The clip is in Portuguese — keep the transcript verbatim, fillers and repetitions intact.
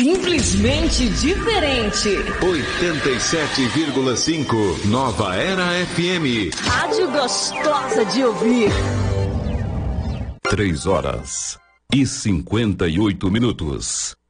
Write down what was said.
Simplesmente diferente. oitenta e sete vírgula cinco Nova Era F M. Rádio gostosa de ouvir. Três horas e cinquenta e oito minutos.